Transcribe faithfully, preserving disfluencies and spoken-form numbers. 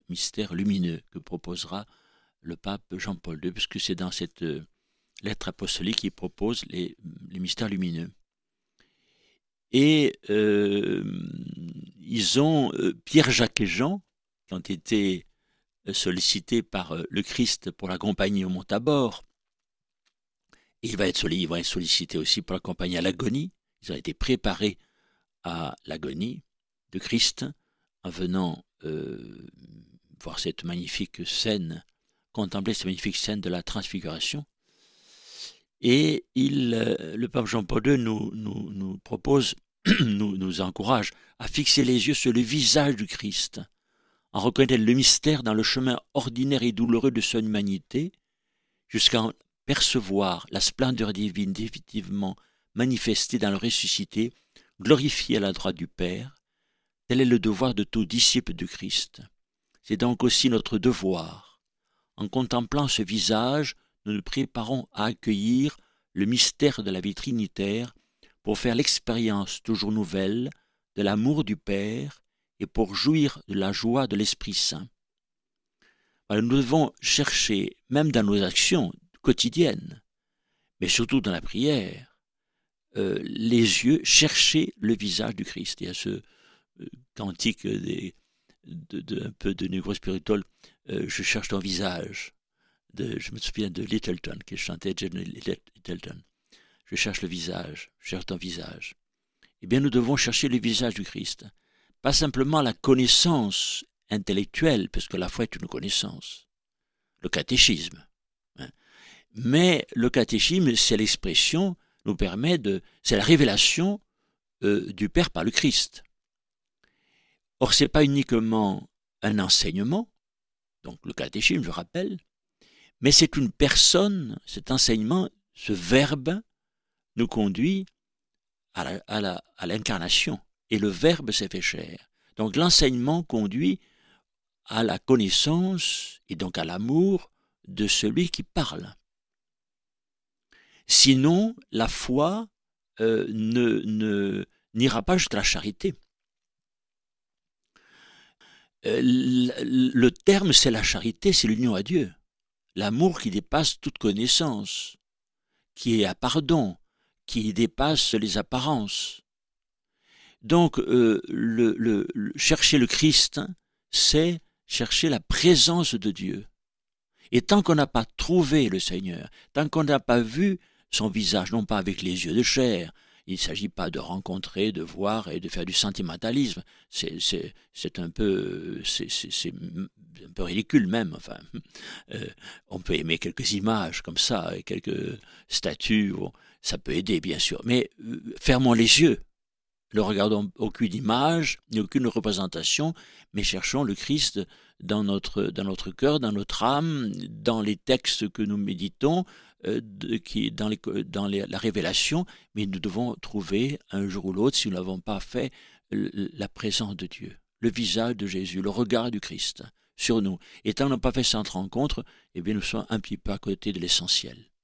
mystères lumineux que proposera le pape Jean-Paul deux, puisque c'est dans cette euh, lettre apostolique qu'il propose les, les mystères lumineux. Et euh, ils ont, euh, Pierre, Jacques et Jean, qui ont été sollicités par euh, le Christ pour l'accompagner au mont Tabor, et il va être, ils vont être sollicités aussi pour l'accompagner à l'agonie. Ils ont été préparés à l'agonie de Christ en venant euh, voir cette magnifique scène, contempler cette magnifique scène de la transfiguration. Et il, euh, le pape Jean-Paul deux nous, nous, nous propose, nous, nous encourage à fixer les yeux sur le visage du Christ, en reconnaître le mystère dans le chemin ordinaire et douloureux de son humanité, jusqu'à en percevoir la splendeur divine définitivement manifestée dans le ressuscité, glorifié à la droite du Père. Tel est le devoir de tout disciple de Christ. C'est donc aussi notre devoir. En contemplant ce visage, nous nous préparons à accueillir le mystère de la vie trinitaire pour faire l'expérience toujours nouvelle de l'amour du Père et pour jouir de la joie de l'Esprit Saint. Alors nous devons chercher, même dans nos actions quotidiennes, mais surtout dans la prière, euh, les yeux, chercher le visage du Christ. Il y a ce euh, cantique des, de, de, un peu de Negro Spiritual, euh, je cherche ton visage. De, je me souviens de Littleton, qui chantait John Littleton. Je cherche le visage, je cherche ton visage. Eh bien, nous devons chercher le visage du Christ. Pas simplement la connaissance intellectuelle, parce que la foi est une connaissance. Le catéchisme. Hein. Mais le catéchisme, c'est l'expression, nous permet de, c'est la révélation euh, du Père par le Christ. Or, ce n'est pas uniquement un enseignement, donc le catéchisme, je rappelle, mais c'est une personne, cet enseignement, ce verbe nous conduit à, la, à, la, à l'incarnation. Et le verbe s'est fait chair. Donc l'enseignement conduit à la connaissance et donc à l'amour de celui qui parle. Sinon, la foi euh, ne, ne, n'ira pas jusqu'à la charité. Euh, le, le terme, c'est la charité, c'est l'union à Dieu. L'amour qui dépasse toute connaissance, qui est à pardon, qui dépasse les apparences. Donc, euh, le, le, le, chercher le Christ, c'est chercher la présence de Dieu. Et tant qu'on n'a pas trouvé le Seigneur, tant qu'on n'a pas vu son visage, non pas avec les yeux de chair, il ne s'agit pas de rencontrer, de voir et de faire du sentimentalisme. C'est, c'est, c'est un peu, c'est, c'est, c'est un peu ridicule même. Enfin, euh, on peut aimer quelques images comme ça, et quelques statues, bon, ça peut aider bien sûr. Mais euh, fermons les yeux. Ne regardons aucune image, ni aucune représentation, mais cherchons le Christ dans notre, dans notre cœur, dans notre âme, dans les textes que nous méditons, euh, de, qui, dans, les, dans les, la révélation, mais nous devons trouver un jour ou l'autre, si nous ne l'avons pas fait, la présence de Dieu, le visage de Jésus, le regard du Christ sur nous. Et tant qu'on n'a pas fait cette rencontre, eh bien nous sommes un petit peu à côté de l'essentiel.